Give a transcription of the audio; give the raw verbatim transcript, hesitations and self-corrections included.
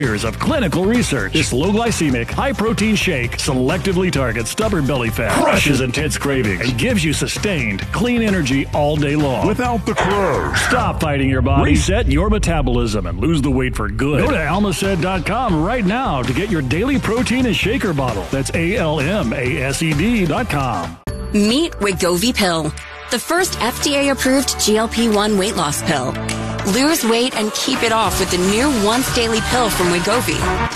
Years of clinical research. This low-glycemic, high-protein shake selectively targets stubborn belly fat, crushes intense cravings, and gives you sustained, clean energy all day long. Without the crows. Stop fighting your body, reset your metabolism, and lose the weight for good. Go to almased dot com right now to get your daily protein and shaker bottle. That's A L M A S E D dot com. Meet Wegovy Pill, the first F D A-approved G L P one weight loss pill. Lose weight and keep it off with the new once-daily pill from Wegovy.